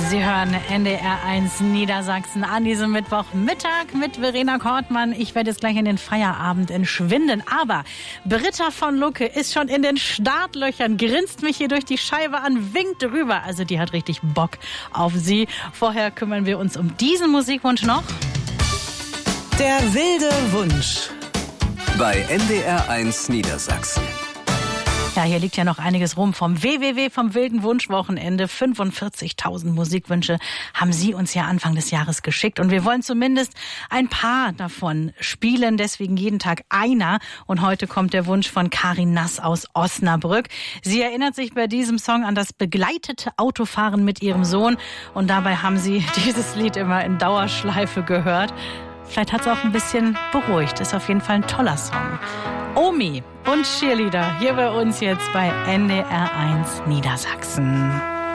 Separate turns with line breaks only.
Sie hören NDR1 Niedersachsen an diesem Mittwochmittag mit Verena Kortmann. Ich werde jetzt gleich in den Feierabend entschwinden, aber Britta von Lucke ist schon in den Startlöchern, grinst mich hier durch die Scheibe an, winkt rüber. Also die hat richtig Bock auf Sie. Vorher kümmern wir uns um diesen Musikwunsch noch.
Der wilde Wunsch.
Bei NDR1 Niedersachsen.
Ja, hier liegt ja noch einiges rum vom WWW, vom wilden Wunschwochenende. 45.000 Musikwünsche haben Sie uns ja Anfang des Jahres geschickt. Und wir wollen zumindest ein paar davon spielen, deswegen jeden Tag einer. Und heute kommt der Wunsch von Karin Nass aus Osnabrück. Sie erinnert sich bei diesem Song an das begleitete Autofahren mit ihrem Sohn. Und dabei haben Sie dieses Lied immer in Dauerschleife gehört. Vielleicht hat es auch ein bisschen beruhigt. Ist auf jeden Fall ein toller Song. Omi und Cheerleader hier bei uns jetzt bei NDR1 Niedersachsen.